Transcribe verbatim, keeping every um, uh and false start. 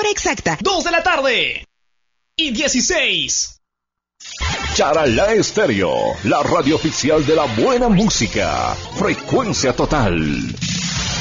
hora exacta. dos de la tarde y dieciséis. Charalá Estéreo, la radio oficial de la buena música. Frecuencia total.